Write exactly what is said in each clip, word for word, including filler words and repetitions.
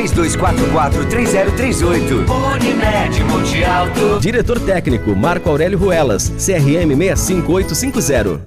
três dois quatro quatro, três zero três oito. Unimed Monte Alto. Diretor técnico Marco Aurélio Ruelas, C R M seis cinco oito cinco zero.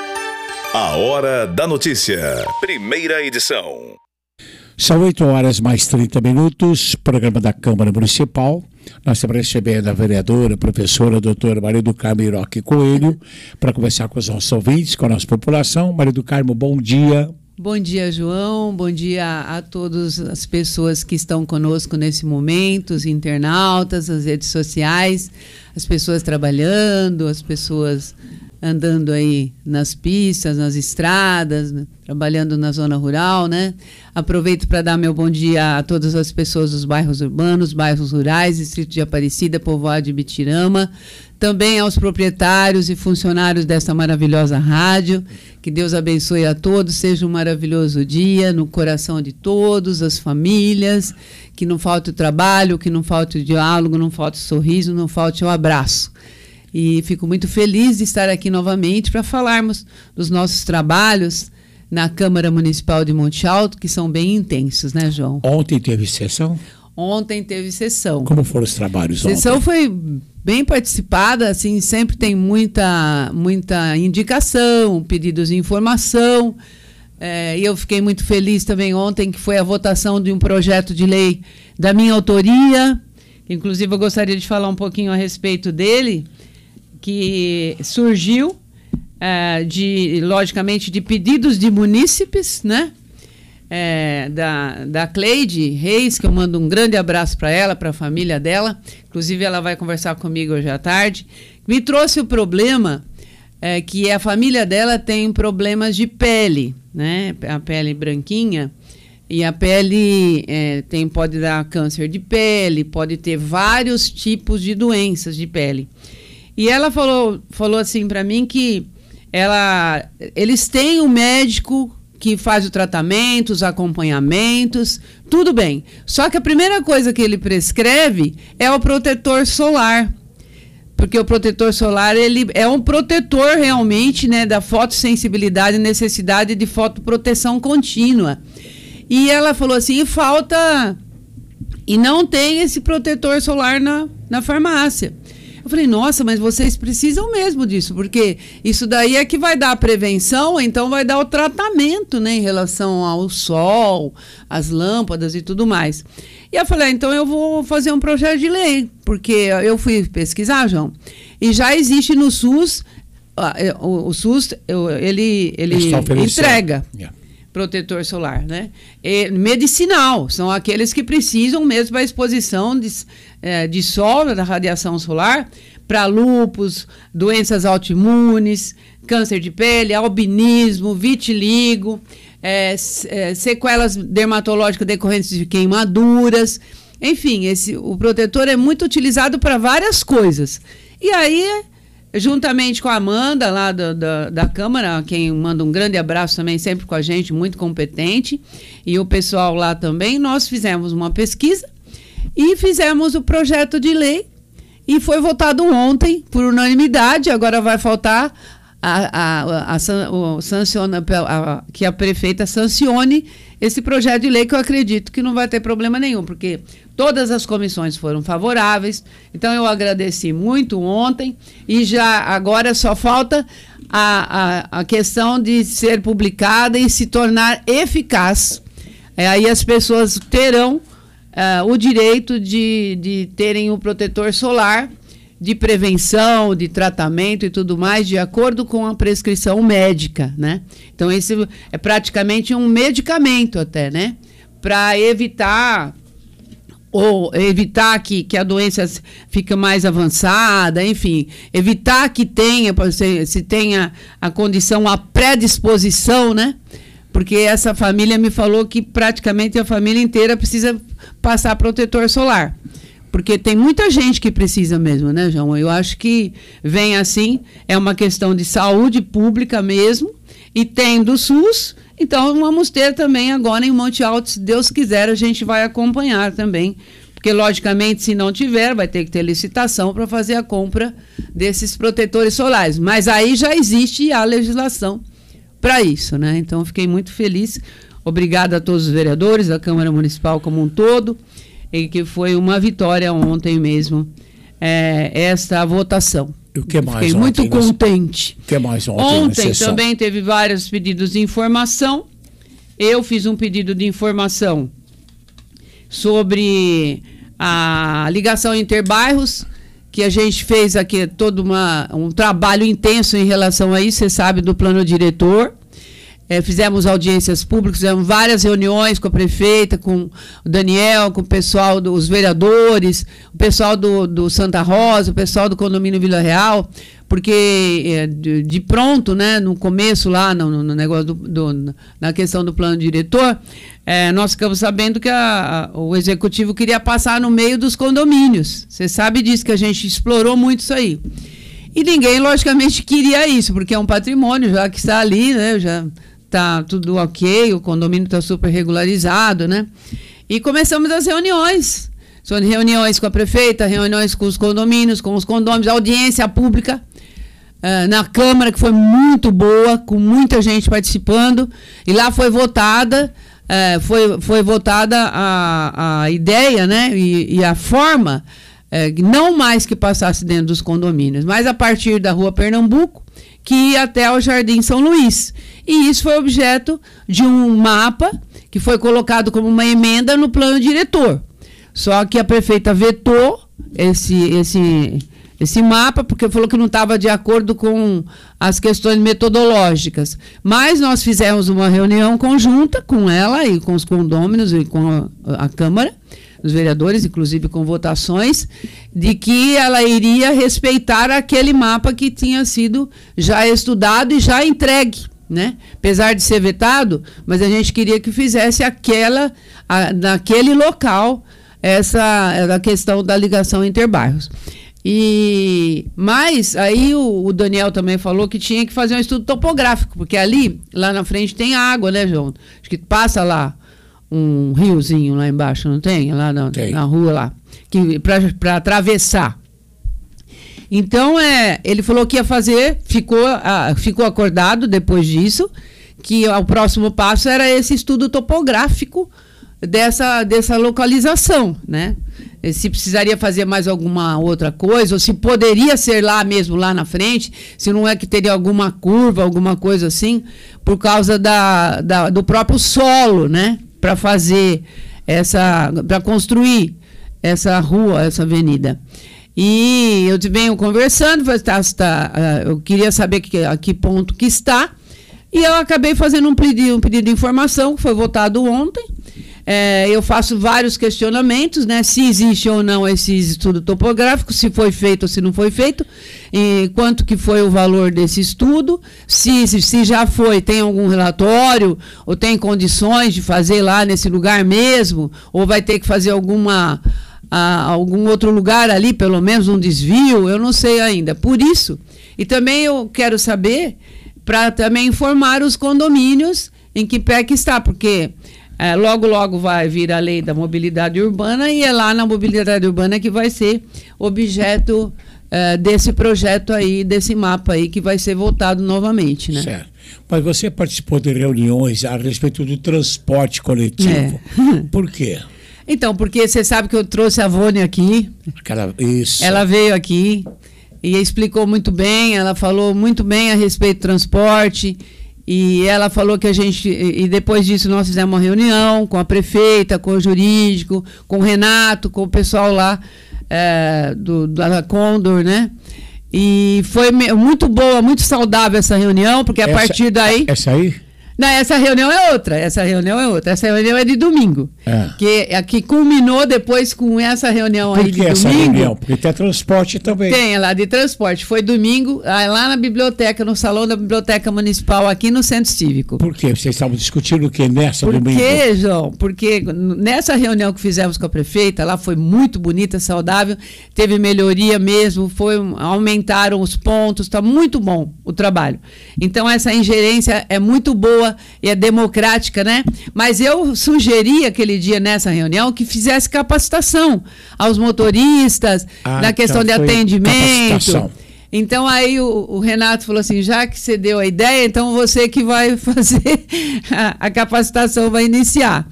A Hora da Notícia, primeira edição. São oito horas mais trinta minutos, programa da Câmara Municipal. Nós estamos recebendo a vereadora, a professora, a doutora Maria do Carmo Iroque Coelho, para conversar com os nossos ouvintes, com a nossa população. Maria do Carmo, bom dia. Bom dia, João. Bom dia a todas as pessoas que estão conosco nesse momento, os internautas, as redes sociais, as pessoas trabalhando, as pessoas andando aí nas pistas, nas estradas, né? Trabalhando na zona rural, né? Aproveito para dar meu bom dia a todas as pessoas dos bairros urbanos, bairros rurais, Distrito de Aparecida, Povoado de Ibitirama, também aos proprietários e funcionários dessa maravilhosa rádio. Que Deus abençoe a todos, seja um maravilhoso dia no coração de todos, as famílias, que não falte o trabalho, que não falte o diálogo, não falte o sorriso, não falte o abraço. E fico muito feliz de estar aqui novamente para falarmos dos nossos trabalhos na Câmara Municipal de Monte Alto, que são bem intensos, né, João? Ontem teve sessão? Ontem teve sessão. Como foram os trabalhos ontem? A sessão foi bem participada, assim, sempre tem muita, muita indicação, pedidos de informação. É, e eu fiquei muito feliz também ontem, que foi a votação de um projeto de lei da minha autoria. Inclusive, eu gostaria de falar um pouquinho a respeito dele, que surgiu, é, de, logicamente, de pedidos de munícipes, né? É, da, da Cleide Reis, que eu mando um grande abraço para ela, para a família dela. Inclusive, ela vai conversar comigo hoje à tarde. Me trouxe o problema é, que a família dela tem problemas de pele, né? A pele branquinha. E a pele é, tem, pode dar câncer de pele, pode ter vários tipos de doenças de pele. E ela falou, falou assim para mim que ela, eles têm um médico que faz o tratamento, os acompanhamentos, tudo bem. Só que a primeira coisa que ele prescreve é o protetor solar. Porque o protetor solar, ele é um protetor realmente, né, da fotossensibilidade e necessidade de fotoproteção contínua. E ela falou assim, e falta... E não tem esse protetor solar na, na farmácia. Eu falei, nossa, mas vocês precisam mesmo disso, porque isso daí é que vai dar a prevenção, então vai dar o tratamento, né, em relação ao sol, às lâmpadas e tudo mais. E eu falei, ah, então eu vou fazer um projeto de lei, porque eu fui pesquisar, João, e já existe no SUS, o, o SUS, ele, ele entrega... Yeah. Protetor solar, né? E medicinal, são aqueles que precisam mesmo da exposição de, é, de sol, da radiação solar, para lúpus, doenças autoimunes, câncer de pele, albinismo, vitiligo, é, é, sequelas dermatológicas decorrentes de queimaduras. Enfim, esse, o protetor é muito utilizado para várias coisas. E aí... Juntamente com a Amanda, lá da, da, da Câmara, quem manda um grande abraço também, sempre com a gente, muito competente, e o pessoal lá também, nós fizemos uma pesquisa e fizemos o projeto de lei e foi votado ontem por unanimidade. Agora vai faltar a, a, a, a, o sanciona, a, que a prefeita sancione esse projeto de lei, que eu acredito que não vai ter problema nenhum, porque todas as comissões foram favoráveis. Então, eu agradeci muito ontem e já agora só falta a, a, a questão de ser publicada e se tornar eficaz. É, aí as pessoas terão uh, o direito de, de terem o protetor solar de prevenção, de tratamento e tudo mais, de acordo com a prescrição médica, né? Então, esse é praticamente um medicamento até, né? Para evitar... ou evitar que, que a doença fique mais avançada, enfim, evitar que tenha, se, se tenha a condição, a predisposição, né? Porque essa família me falou que praticamente a família inteira precisa passar protetor solar. Porque tem muita gente que precisa mesmo, né, João? Eu acho que vem assim, é uma questão de saúde pública mesmo, e tem do SUS. Então, vamos ter também agora em Monte Alto, se Deus quiser, a gente vai acompanhar também. Porque, logicamente, se não tiver, vai ter que ter licitação para fazer a compra desses protetores solares. Mas aí já existe a legislação para isso, né? Então, fiquei muito feliz. Obrigada a todos os vereadores da Câmara Municipal como um todo, e que foi uma vitória ontem mesmo, é, esta votação. E o que mais Fiquei ontem, muito nesse... contente. O que mais ontem? Ontem também teve vários pedidos de informação. Eu fiz um pedido de informação sobre a ligação interbairros, que a gente fez aqui todo uma, um trabalho intenso em relação a isso, você sabe, do plano diretor. É, fizemos audiências públicas, fizemos várias reuniões com a prefeita, com o Daniel, com o pessoal dos vereadores, o pessoal do, do Santa Rosa, o pessoal do condomínio Vila Real, porque é, de, de pronto, né, no começo lá, no, no negócio do, do, na questão do plano diretor, é, nós ficamos sabendo que a, a, o executivo queria passar no meio dos condomínios. Você sabe disso, que a gente explorou muito isso aí. E ninguém, logicamente, queria isso, porque é um patrimônio já que está ali, né, já... Tá tudo ok, o condomínio está super regularizado, né? E começamos as reuniões. São reuniões com a prefeita, reuniões com os condomínios, com os condôminos, audiência pública uh, na Câmara, que foi muito boa, com muita gente participando. E lá foi votada, uh, foi, foi votada a, a ideia, né? E, e a forma, uh, não mais que passasse dentro dos condomínios, mas a partir da Rua Pernambuco, que ia até o Jardim São Luís. E isso foi objeto de um mapa que foi colocado como uma emenda no plano diretor. Só que a prefeita vetou esse, esse, esse mapa, porque falou que não estava de acordo com as questões metodológicas. Mas nós fizemos uma reunião conjunta com ela e com os condôminos e com a, a Câmara, os vereadores, inclusive com votações, de que ela iria respeitar aquele mapa que tinha sido já estudado e já entregue, né? Apesar de ser vetado, mas a gente queria que fizesse aquela, a, naquele local, essa a questão da ligação interbairros. E, mas aí o, o Daniel também falou que tinha que fazer um estudo topográfico, porque ali, lá na frente, tem água, né, João? Acho que passa lá um riozinho lá embaixo, não tem? Lá na, na rua lá, para atravessar. Então, é, ele falou que ia fazer, ficou, ah, ficou acordado depois disso, que o próximo passo era esse estudo topográfico dessa, dessa localização, né? Se precisaria fazer mais alguma outra coisa, ou se poderia ser lá mesmo, lá na frente, se não é que teria alguma curva, alguma coisa assim, por causa da, da, do próprio solo, né? Para fazer essa, para construir essa rua, essa avenida. E eu venho conversando, tá, tá, eu queria saber que, a que ponto que está, e eu acabei fazendo um pedido, um pedido de informação, que foi votado ontem. É, eu faço vários questionamentos, né, se existe ou não esse estudo topográfico, se foi feito ou se não foi feito, e quanto que foi o valor desse estudo, se, se, se já foi, tem algum relatório, ou tem condições de fazer lá nesse lugar mesmo, ou vai ter que fazer alguma... a algum outro lugar ali, pelo menos um desvio, eu não sei ainda. Por isso, e também eu quero saber, para também informar os condomínios em que pé que está, porque é, logo, logo vai vir a lei da mobilidade urbana, e é lá na mobilidade urbana que vai ser objeto é, desse projeto aí, desse mapa aí, que vai ser votado novamente, né? Certo. Mas você participou de reuniões a respeito do transporte coletivo. É. Por quê? Então, porque você sabe que eu trouxe a Vônia aqui. Aquela, isso. Ela veio aqui e explicou muito bem, ela falou muito bem a respeito do transporte, e ela falou que a gente, e depois disso nós fizemos uma reunião com a prefeita, com o jurídico, com o Renato, com o pessoal lá é, do, da Condor, né? E foi muito boa, muito saudável essa reunião, porque a essa, partir daí... Essa aí? Não, essa reunião é outra, essa reunião é outra, essa reunião é de domingo, é. que, que culminou depois com essa reunião Por aí que de essa domingo. Reunião? Porque tem transporte também. Tem, lá de transporte, foi domingo, lá na biblioteca, no salão da Biblioteca Municipal, aqui no Centro Cívico. Por quê? Vocês estavam discutindo o que nessa Por domingo? Por quê, João? Porque nessa reunião que fizemos com a prefeita, lá foi muito bonita, saudável, teve melhoria mesmo, foi, aumentaram os pontos, está muito bom o trabalho. Então essa ingerência é muito boa e é democrática, né? Mas eu sugeri aquele dia nessa reunião que fizesse capacitação aos motoristas, ah, na questão então de atendimento. Então aí o, o Renato falou assim, já que você deu a ideia, então você que vai fazer a, a capacitação, vai iniciar.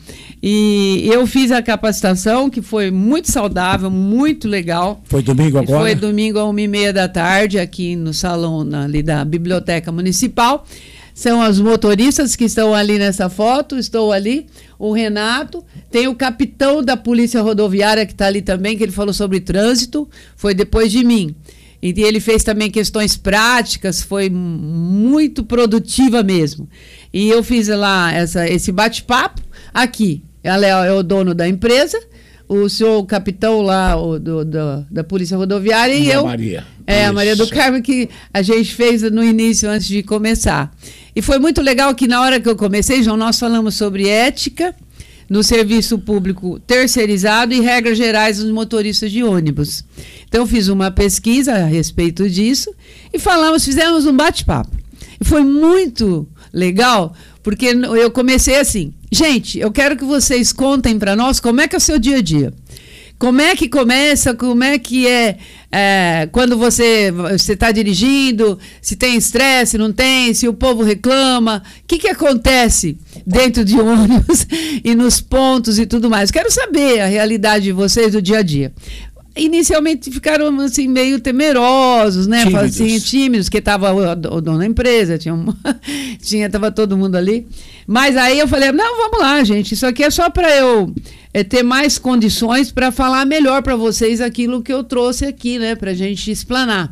E eu fiz a capacitação, que foi muito saudável, muito legal. Foi domingo agora? Foi domingo a uma e meia da tarde, aqui no salão na, ali da Biblioteca Municipal. São os motoristas que estão ali nessa foto, estou ali, o Renato, tem o capitão da Polícia Rodoviária que está ali também, que ele falou sobre trânsito, foi depois de mim. E ele fez também questões práticas, foi muito produtiva mesmo. E eu fiz lá essa, esse bate-papo aqui. Ela é, é o dono da empresa, o senhor capitão lá o, do, do, da Polícia Rodoviária e, e eu. Maria. É, Isso. a Maria do Carmo, que a gente fez no início, antes de começar. E foi muito legal que na hora que eu comecei, João, nós falamos sobre ética no serviço público terceirizado e regras gerais dos motoristas de ônibus. Então, eu fiz uma pesquisa a respeito disso e falamos, fizemos um bate-papo. E foi muito legal, porque eu comecei assim, gente, eu quero que vocês contem para nós como é que é o seu dia a dia. Como é que começa, como é que é, é quando você está dirigindo, se tem estresse, não tem, se o povo reclama, o que, que acontece dentro de ônibus e nos pontos e tudo mais. Quero saber a realidade de vocês do dia a dia. Inicialmente ficaram assim, meio temerosos, né? Tímidos. Assim, tímidos, porque estava o, o dono da empresa, tinha uma, tinha, tava todo mundo ali. Mas aí eu falei, não, vamos lá, gente, isso aqui é só para eu é, ter mais condições para falar melhor para vocês aquilo que eu trouxe aqui, né? Para a gente explanar.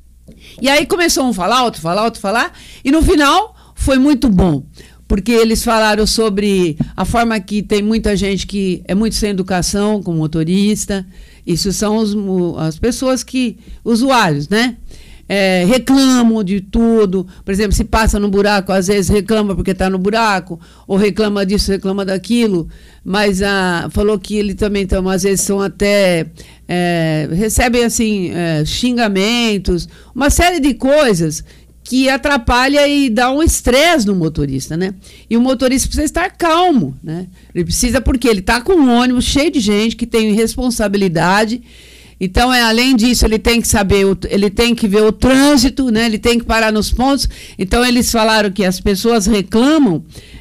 E aí começou um falar, outro falar, outro falar, e no final foi muito bom. Porque eles falaram sobre a forma que tem muita gente que é muito sem educação com motorista. Isso são os, as pessoas que, usuários, né? É, reclamam de tudo. Por exemplo, se passa no buraco, às vezes reclama porque está no buraco, ou reclama disso, reclama daquilo. Mas ah, falou que ele também, então, às vezes, são até. É, recebem assim, é, xingamentos, uma série de coisas que atrapalha e dá um estresse no motorista, né? E o motorista precisa estar calmo, né? Ele precisa, porque ele está com um ônibus cheio de gente que tem responsabilidade. Então, é, além disso, ele tem que saber, o, ele tem que ver o trânsito, né? Ele tem que parar nos pontos. Então, eles falaram que as pessoas reclamam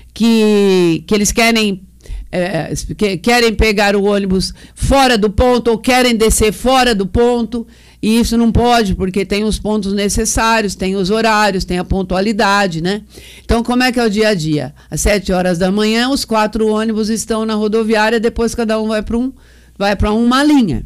que, que eles querem, é, que, querem pegar o ônibus fora do ponto ou querem descer fora do ponto. E isso não pode, porque tem os pontos necessários, tem os horários, tem a pontualidade, né? Então, como é que é o dia a dia? Às sete horas da manhã, os quatro ônibus estão na rodoviária, depois cada um vai para um, vai para uma linha.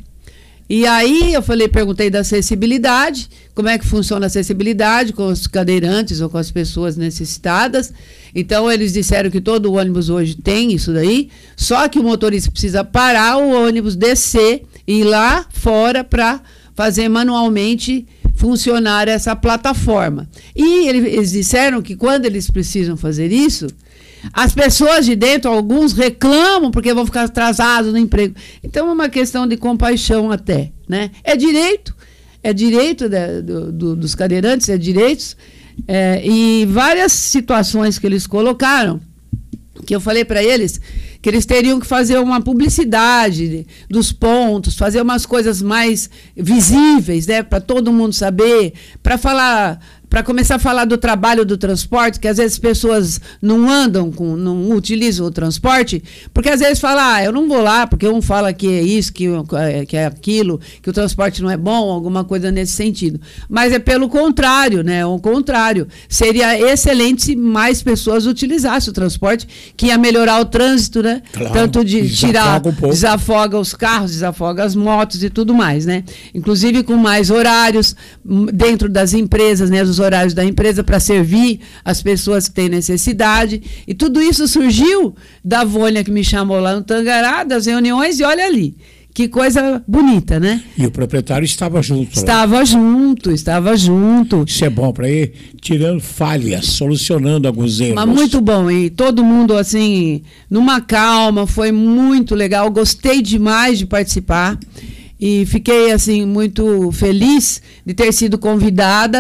E aí eu falei, perguntei da acessibilidade, como é que funciona a acessibilidade com os cadeirantes ou com as pessoas necessitadas. Então, eles disseram que todo ônibus hoje tem isso daí, só que o motorista precisa parar o ônibus, descer e ir lá fora para fazer manualmente funcionar essa plataforma. E eles disseram que quando eles precisam fazer isso, as pessoas de dentro, alguns reclamam porque vão ficar atrasados no emprego. Então é uma questão de compaixão até, né? É direito, é direito da, do, do, dos cadeirantes, é direitos, é, e várias situações que eles colocaram, que eu falei para eles que eles teriam que fazer uma publicidade dos pontos, fazer umas coisas mais visíveis, né, para todo mundo saber, para falar, para começar a falar do trabalho do transporte, que às vezes as pessoas não andam, com, não utilizam o transporte, porque às vezes falam, ah, eu não vou lá, porque um fala que é isso, que, que é aquilo, que o transporte não é bom, alguma coisa nesse sentido. Mas é pelo contrário, né? O contrário. Seria excelente se mais pessoas utilizassem o transporte, que ia melhorar o trânsito, né? Claro, Tanto de tirar, um pouco. desafoga os carros, desafoga as motos e tudo mais, né? Inclusive com mais horários dentro das empresas, né? Os horários da empresa para servir as pessoas que têm necessidade. E tudo isso surgiu da Vânia, que me chamou lá no Tangará, das reuniões, e olha ali, que coisa bonita, né? E o proprietário estava junto. Estava lá. junto, estava junto. Isso é bom para ele, tirando falhas, solucionando alguns erros. Mas muito bom, e todo mundo assim, numa calma, foi muito legal, gostei demais de participar. E fiquei assim muito feliz de ter sido convidada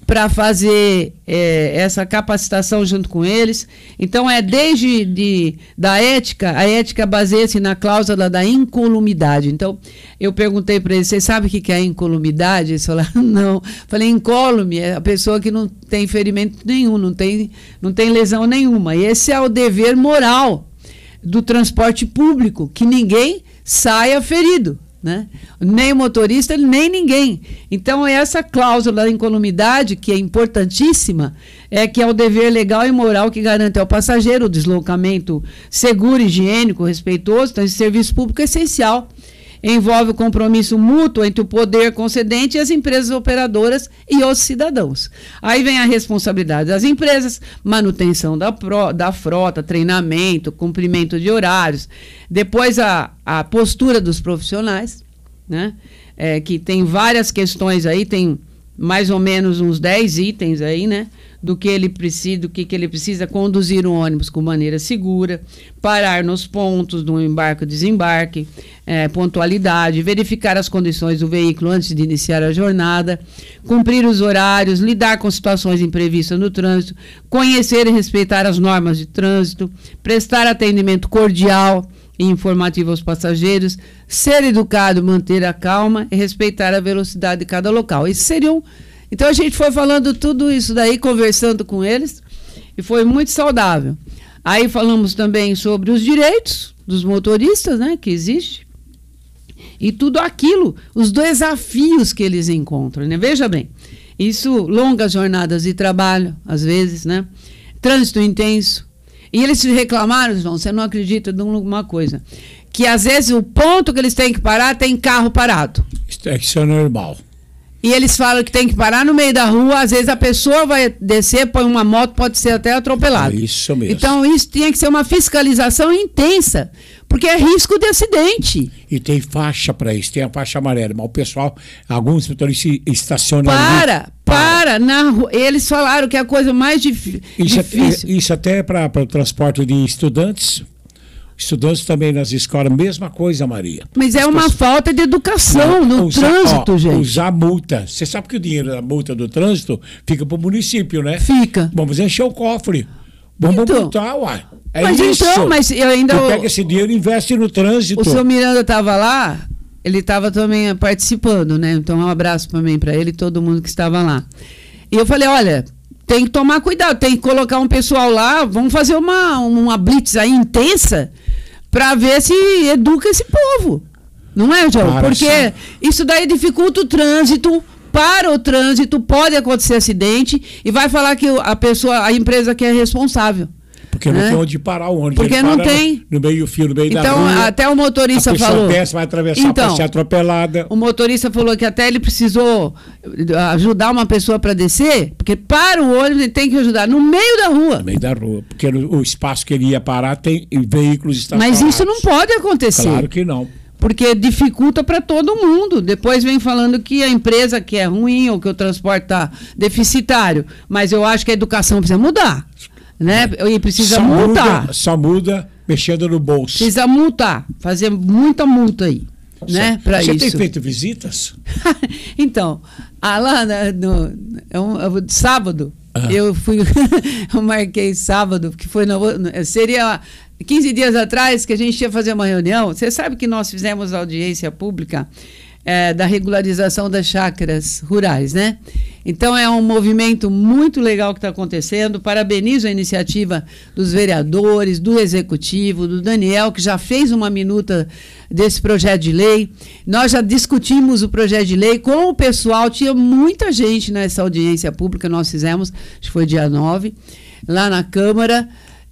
para fazer é, essa capacitação junto com eles. Então, é desde de, da ética, a ética baseia-se na cláusula da incolumidade. Então, eu perguntei para eles, vocês sabem o que é incolumidade? Eles falaram, não. Falei, incólume é a pessoa que não tem ferimento nenhum, não tem, não tem lesão nenhuma. E esse é o dever moral do transporte público, que ninguém saia ferido. Né? Nem o motorista, nem ninguém. Então, essa cláusula da incolumidade, que é importantíssima, é que é o dever legal e moral que garante ao passageiro o deslocamento seguro, higiênico, respeitoso. Então, esse serviço público é essencial. Envolve o compromisso mútuo entre o poder concedente e as empresas operadoras e os cidadãos. Aí vem a responsabilidade das empresas, manutenção da, pro, da frota, treinamento, cumprimento de horários. Depois a, a postura dos profissionais, né? É, que tem várias questões aí, tem mais ou menos uns dez itens aí, né? Do que ele precisa, do que, que ele precisa conduzir o ônibus com maneira segura, parar nos pontos do embarque e desembarque, é, pontualidade, verificar as condições do veículo antes de iniciar a jornada, cumprir os horários, lidar com situações imprevistas no trânsito, conhecer e respeitar as normas de trânsito, prestar atendimento cordial e informativo aos passageiros, ser educado, manter a calma e respeitar a velocidade de cada local. Esses seriam... Então, a gente foi falando tudo isso daí, conversando com eles, e foi muito saudável. Aí falamos também sobre os direitos dos motoristas, né, que existe, e tudo aquilo, os desafios que eles encontram, né? Veja bem, isso, longas jornadas de trabalho, às vezes, né? Trânsito intenso. E eles se reclamaram, João, você não acredita de uma coisa, que às vezes o ponto que eles têm que parar tem carro parado. Isso é normal. E eles falam que tem que parar no meio da rua, às vezes a pessoa vai descer, põe uma moto, pode ser até atropelada. É isso mesmo. Então isso tinha que ser uma fiscalização intensa, porque é risco de acidente. E tem faixa para isso, tem a faixa amarela, mas o pessoal, alguns motoristas estacionam Para, ali, para, para na rua. Eles falaram que é a coisa mais dif isso difícil. É, isso até para o transporte de estudantes. Estudantes também nas escolas, mesma coisa, Maria. Mas é As uma pessoas... falta de educação no usar, trânsito, ó, gente. Usar multa. Você sabe que o dinheiro da multa do trânsito fica para o município, né? Fica. Vamos encher o cofre. Vamos então, multar, uai. É mas isso. então, mas eu ainda... Tu pega esse dinheiro e investe no trânsito. O seu Miranda estava lá, ele estava também participando, né? Então, um abraço também para ele e todo mundo que estava lá. E eu falei, olha... Tem que tomar cuidado, tem que colocar um pessoal lá, vamos fazer uma, uma blitz aí intensa para ver se educa esse povo. Não é, João? Para, porque sim. Isso daí dificulta o trânsito, para o trânsito, pode acontecer acidente e vai falar que a pessoa, a empresa que é responsável. Porque não é? tem onde parar o ônibus. Porque Ele não para tem. No, no meio-fio, no meio então, da rua. Então, até o motorista a pessoa falou... desce, vai atravessar então, para ser atropelada. O motorista falou que até ele precisou ajudar uma pessoa para descer, porque para o ônibus ele tem que ajudar no meio da rua. No meio da rua. Porque no, o espaço que ele ia parar tem veículos estacionados. Mas isso não pode acontecer. Claro que não. Porque dificulta para todo mundo. Depois vem falando que a empresa que é ruim ou que o transporte está deficitário. Mas eu acho que a educação precisa mudar. Né? E precisa só multar. Muda, só muda mexendo no bolso. Precisa multar, fazer muita multa aí. Né, para isso. Você tem feito visitas? Então, lá no, no, no sábado, ah. eu fui, eu marquei sábado, que foi no, seria quinze dias atrás que a gente ia fazer uma reunião. Você sabe que nós fizemos audiência pública é, da regularização das chácaras rurais, né? Então, é um movimento muito legal que está acontecendo. Parabenizo a iniciativa dos vereadores, do Executivo, do Daniel, que já fez uma minuta desse projeto de lei. Nós já discutimos o projeto de lei com o pessoal. Tinha muita gente nessa audiência pública que nós fizemos, acho que foi dia nove, lá na Câmara.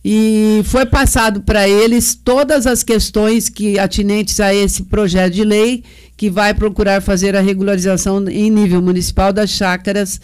E foi passado para eles todas as questões que atinentes a esse projeto de lei, que vai procurar fazer a regularização em nível municipal das chácaras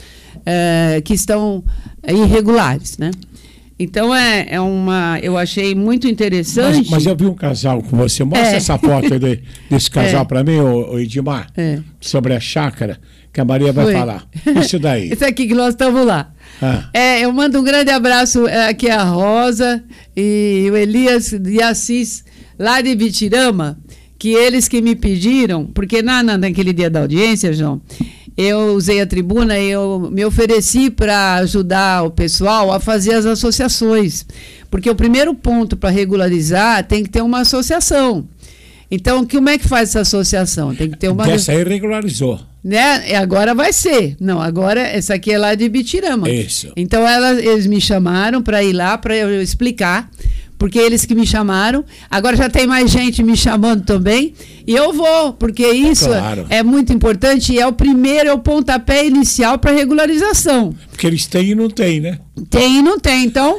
é, que estão irregulares, né? Então, é, é uma... Eu achei muito interessante... Mas, mas eu vi um casal com você. Mostra é. essa foto aí de, desse casal é. para mim, ô, ô Edmar, é. sobre a chácara, que a Maria vai Foi. falar. Isso daí. Isso aqui que nós estamos lá. Ah. É, eu mando um grande abraço aqui a Rosa e o Elias de Assis, lá de Bitirama, que eles que me pediram, porque na, na, naquele dia da audiência, João, eu usei a tribuna e eu me ofereci para ajudar o pessoal a fazer as associações. Porque o primeiro ponto para regularizar tem que ter uma associação. Então, como é que faz essa associação? Tem que ter uma... Essa aí regularizou. Né? E agora vai ser. Não, agora essa aqui é lá de Ibitirama. Isso. Então, ela, eles me chamaram para ir lá, para eu explicar, porque eles que me chamaram. Agora já tem mais gente me chamando também. E eu vou, porque isso Claro. é muito importante e é o primeiro, é o pontapé inicial para regularização. Porque eles têm e não têm, né? Tem e não tem. Então,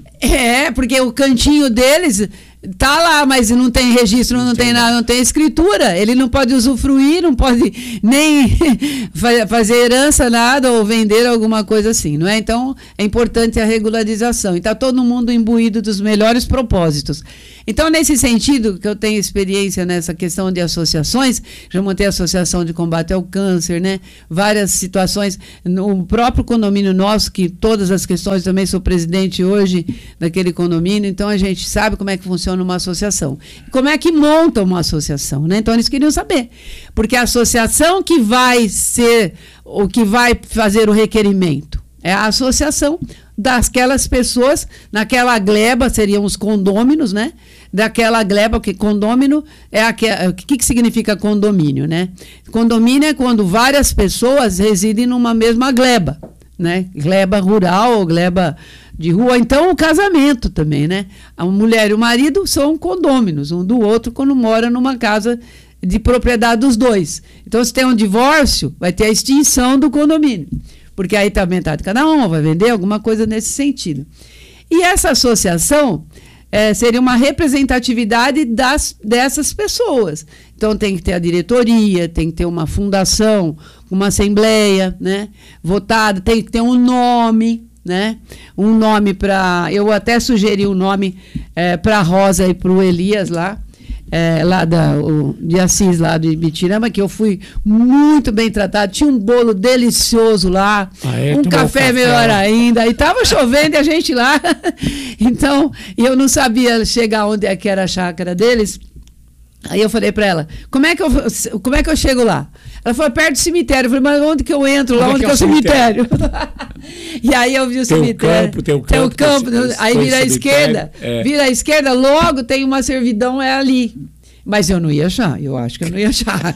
é, porque o cantinho deles... Tá lá, mas não tem registro, não, não tem nada, não tem escritura. Ele não pode usufruir, não pode nem fazer herança, nada, ou vender alguma coisa assim, não é? Então, é importante a regularização. E está todo mundo imbuído dos melhores propósitos. Então, nesse sentido, que eu tenho experiência nessa questão de associações, já montei a Associação de Combate ao Câncer, né? Várias situações. No próprio condomínio nosso, que todas as questões, também sou presidente hoje daquele condomínio, então a gente sabe como é que funciona uma associação. Como é que monta uma associação, né? Então eles queriam saber. Porque a associação que vai ser, o que vai fazer o requerimento, é a associação daquelas pessoas, naquela gleba, seriam os condôminos, né? Daquela gleba, porque condômino é aquela, o que, que significa condomínio, né? Condomínio é quando várias pessoas residem numa mesma gleba, né? Gleba rural ou gleba de rua, então o casamento também, né? A mulher e o marido são condôminos, um do outro quando mora numa casa de propriedade dos dois. Então, se tem um divórcio, vai ter a extinção do condomínio, porque aí está metade de cada um, vai vender alguma coisa nesse sentido. E essa associação é, seria uma representatividade das, dessas pessoas. Então, tem que ter a diretoria, tem que ter uma fundação, uma assembleia, né, votada, tem que ter um nome, né? Um nome para... Eu até sugeri um nome é, para a Rosa e para o Elias lá, é, lá da, o, de Assis, lá de Ibitirama, que eu fui muito bem tratado. Tinha um bolo delicioso lá, ah, é? um café, café melhor ainda. E estava chovendo e a gente lá. Então, eu não sabia chegar onde é que era a chácara deles. Aí eu falei para ela, como é, que eu, como é que eu chego lá? Ela falou, perto do cemitério. Eu falei, mas onde que eu entro lá? Onde, onde que é o cemitério? cemitério? E aí eu vi o tem cemitério. Um campo, tem o um campo. Tem o campo, tem, aí vira à esquerda. É. Vira à esquerda, logo tem uma servidão, é ali. Mas eu não ia achar, eu acho que eu não ia achar.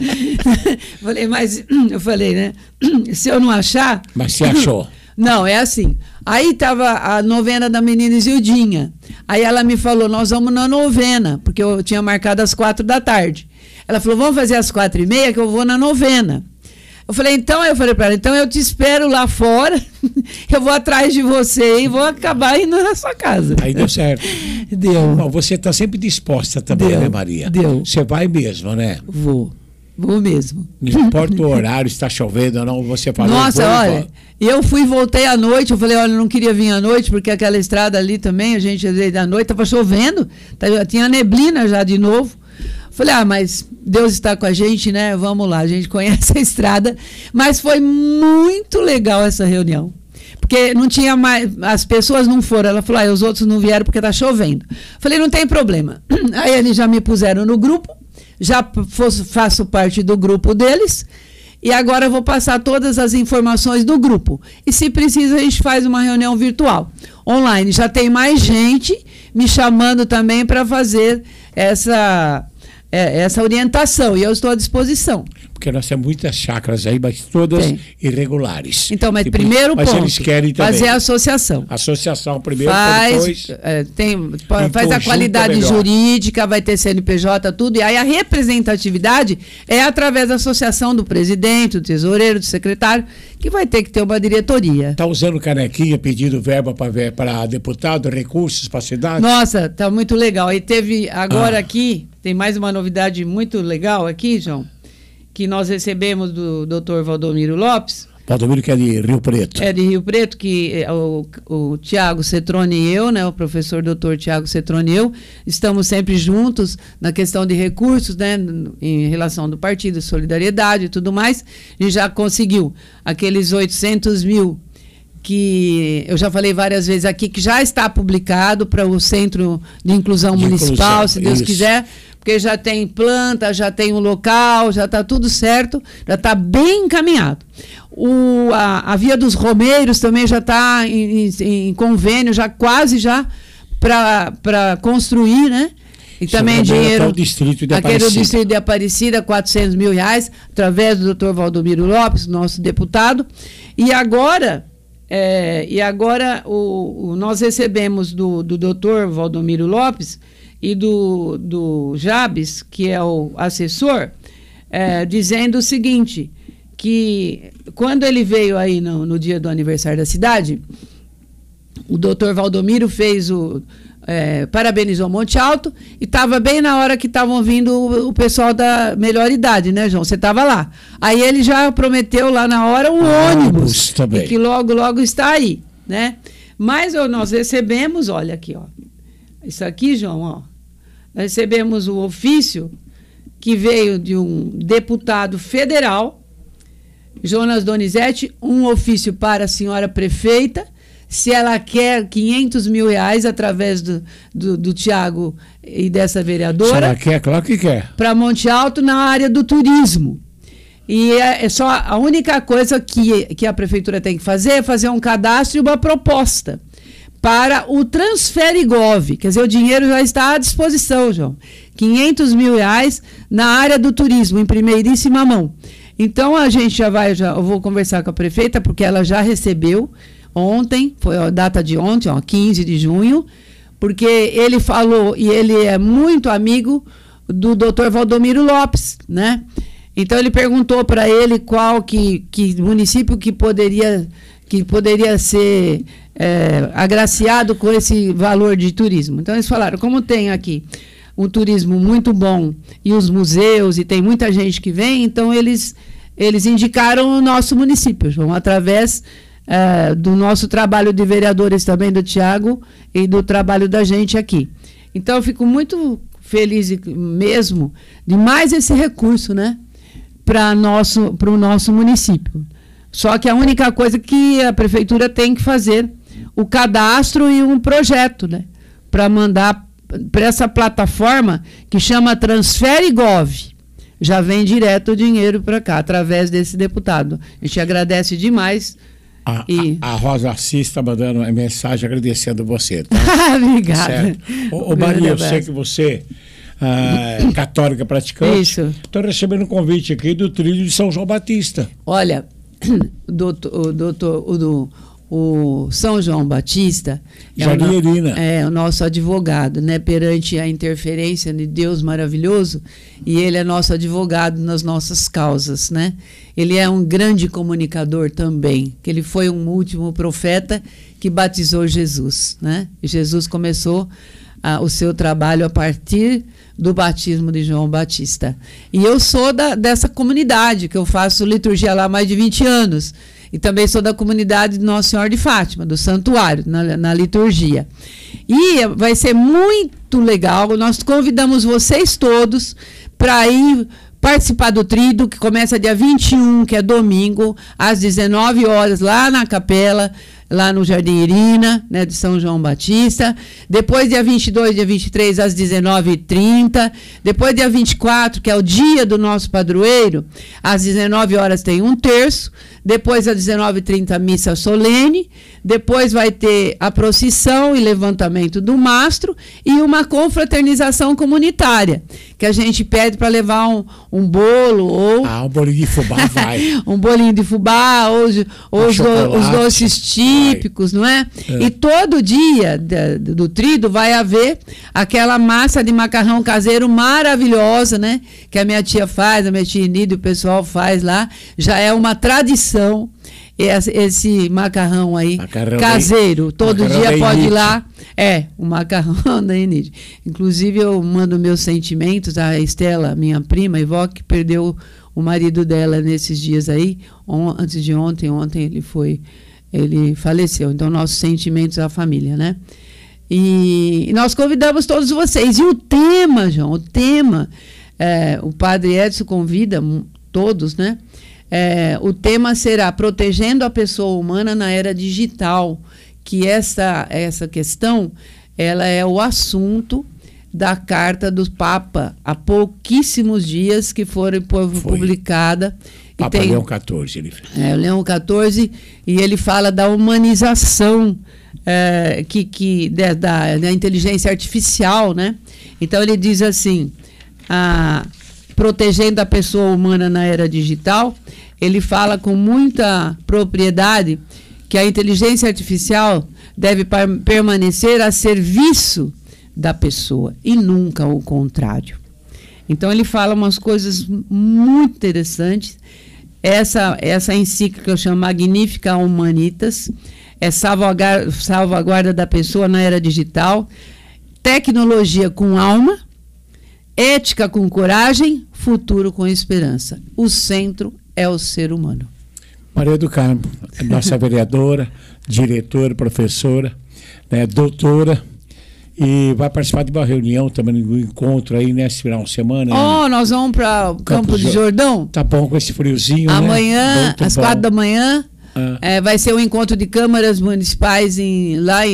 Falei, mas eu falei, né? Se eu não achar... Mas você achou? Não, é assim. Aí estava a novena da menina Isildinha. Aí ela me falou, nós vamos na novena, porque eu tinha marcado às quatro da tarde. Ela falou, vamos fazer às quatro e meia que eu vou na novena. Eu falei, então, eu falei para ela, então eu te espero lá fora, eu vou atrás de você e vou acabar indo na sua casa. Aí deu certo. Deu. Bom, você está sempre disposta também, deu, né, Maria? Deu. Você vai mesmo, né? Vou. Vou mesmo. Não importa o horário, está chovendo ou não, você falou. Nossa, olha, eu fui e voltei à noite, eu falei, olha, eu não queria vir à noite, porque aquela estrada ali também, a gente veio da noite, estava chovendo, tinha neblina já de novo. Falei, ah, mas Deus está com a gente, né? Vamos lá, a gente conhece a estrada. Mas foi muito legal essa reunião. Porque não tinha mais, as pessoas não foram. Ela falou, ah, os outros não vieram porque está chovendo. Falei, não tem problema. Aí eles já me puseram no grupo, já fosse, faço parte do grupo deles. E agora eu vou passar todas as informações do grupo. E se precisa, a gente faz uma reunião virtual, online. Já tem mais gente me chamando também para fazer essa... É, essa orientação, e eu estou à disposição. Porque nós temos muitas chácaras aí, mas todas Tem. irregulares. Então, mas tipo, primeiro mas ponto, eles querem também. fazer a associação. Associação primeiro, faz, depois... É, tem, faz a qualidade é jurídica, vai ter C N P J, tudo, e aí a representatividade é através da associação do presidente, do tesoureiro, do secretário, que vai ter que ter uma diretoria. Está usando canequinha, pedindo verba para deputado, recursos para a cidade? Nossa, está muito legal. E teve agora ah. aqui... Tem mais uma novidade muito legal aqui, João, que nós recebemos do doutor Valdomiro Lopes. Valdomiro, que é de Rio Preto. É de Rio Preto, que o, o Tiago Cetrone e eu, né, o professor doutor Tiago Cetrone e eu, estamos sempre juntos na questão de recursos, né, em relação do Partido Solidariedade e tudo mais. A gente já conseguiu aqueles oitocentos mil que eu já falei várias vezes aqui, que já está publicado para o Centro de Inclusão de Municipal, inclusão, se Deus isso. quiser, porque já tem planta, já tem o local, já está tudo certo, já está bem encaminhado. O, a, a Via dos Romeiros também já está em, em, em convênio, já quase já para construir, né? E Só também dinheiro, o distrito de aquele Aparecida. do distrito de Aparecida, quatrocentos mil reais, através do doutor Valdomiro Lopes, nosso deputado. E agora, é, e agora o, o, nós recebemos do, do doutor Valdomiro Lopes e do, do Jabes, que é o assessor, é, dizendo o seguinte, que quando ele veio aí no, no dia do aniversário da cidade, o doutor Valdomiro fez o... É, parabenizou Monte Alto e estava bem na hora que estavam vindo o, o pessoal da melhor idade, né, João? Você estava lá. Aí ele já prometeu lá na hora um ah, ônibus, e que logo, logo está aí, né? Mas ó, nós recebemos, olha aqui, ó. Isso aqui, João, ó. Nós recebemos o ofício que veio de um deputado federal, Jonas Donizete, um ofício para a senhora prefeita, se ela quer quinhentos mil reais através do, do, do Tiago e dessa vereadora. Se ela quer, claro que quer. Para Monte Alto na área do turismo. E é, é só a única coisa que, que a prefeitura tem que fazer é fazer um cadastro e uma proposta para o Transferigov. Quer dizer, o dinheiro já está à disposição, João. quinhentos mil reais na área do turismo, em primeiríssima mão. Então a gente já vai, já, eu vou conversar com a prefeita, porque ela já recebeu. Ontem, foi a data de ontem, ó, quinze de junho, porque ele falou, e ele é muito amigo do doutor Valdomiro Lopes, né? Então ele perguntou para ele qual que, que município que poderia, que poderia ser é, agraciado com esse valor de turismo. Então eles falaram, como tem aqui um turismo muito bom e os museus, e tem muita gente que vem, então eles, eles indicaram o nosso município, João, através... É, do nosso trabalho de vereadores também, do Tiago, e do trabalho da gente aqui. Então, eu fico muito feliz mesmo de mais esse recurso, né, para nosso, para o nosso município. Só que a única coisa que a prefeitura tem que fazer, o cadastro e um projeto, né, para mandar para essa plataforma que chama Transferigov. Já vem direto o dinheiro para cá, através desse deputado. A gente agradece demais. A, e... a, a Rosa Assis está mandando uma mensagem agradecendo você. Tá? Obrigada. Ô, ô Maria, eu sei que você é católica praticante. Isso. Estou recebendo um convite aqui do trilho de São João Batista. Olha, o doutor, o, doutor, o, do, o São João Batista é o, no, é o nosso advogado, né, perante a interferência de Deus maravilhoso, e ele é nosso advogado nas nossas causas, né? Ele é um grande comunicador também, que ele foi um último profeta que batizou Jesus, né? E Jesus começou ah, o seu trabalho a partir do batismo de João Batista. E eu sou da, dessa comunidade, que eu faço liturgia lá há mais de vinte anos. E também sou da comunidade de Nossa Senhora de Fátima, do santuário, na, na liturgia. E vai ser muito legal, nós convidamos vocês todos para ir participar do Tríduo, que começa dia vinte e um, que é domingo, às dezenove horas, lá na capela, lá no Jardim Irina, né, de São João Batista. Depois, dia vinte e dois, dia vinte e três, às dezenove e trinta. Depois, dia vinte e quatro, que é o dia do nosso padroeiro, às dezenove horas tem um terço. Depois, às dezenove e trinta, missa solene. Depois vai ter a procissão e levantamento do mastro e uma confraternização comunitária, que a gente pede para levar um, um bolo ou... Ah, um bolinho de fubá vai. um bolinho de fubá ou, ou os, do, os doces típicos, vai. Não é? é? E todo dia do, do Tríduo vai haver aquela massa de macarrão caseiro maravilhosa, né? Que a minha tia faz, a minha tia Inida e o pessoal faz lá. Já é uma tradição. Esse, esse macarrão aí, macarrão caseiro, da, todo dia pode ir lá. É, o macarrão da Enide. Inclusive, eu mando meus sentimentos à Estela, minha prima, Ivó, que perdeu o marido dela nesses dias aí. On, antes de ontem, ontem ele foi, ele faleceu. Então, nossos sentimentos à família, né? E, e nós convidamos todos vocês. E o tema, João, o tema, é, o padre Edson convida todos, né? É, o tema será Protegendo a Pessoa Humana na Era Digital, que essa, essa questão ela é o assunto da carta do Papa, há pouquíssimos dias que foram publicada. Papa tem, Leão quatorze. Ele... É, o Leão quatorze, e ele fala da humanização é, que, que, da, da, da inteligência artificial, né? Então ele diz assim, a, protegendo a pessoa humana na era digital, ele fala com muita propriedade que a inteligência artificial deve par- permanecer a serviço da pessoa e nunca o contrário. Então ele fala umas coisas muito interessantes. Essa, essa encíclica eu chamo Magnifica Humanitas, é salvaguarda, salvaguarda da pessoa na era digital, tecnologia com alma, ética com coragem, futuro com esperança. O centro é o ser humano. Maria do Carmo, nossa vereadora, diretora, professora, né, doutora, e vai participar de uma reunião também, um encontro aí, né, esse final de semana. Oh, né? Nós vamos para o Campo, Campo de Jordão. Tá bom com esse friozinho, amanhã, né? às quatro da manhã, ah. é, vai ser um encontro de câmaras municipais em, lá em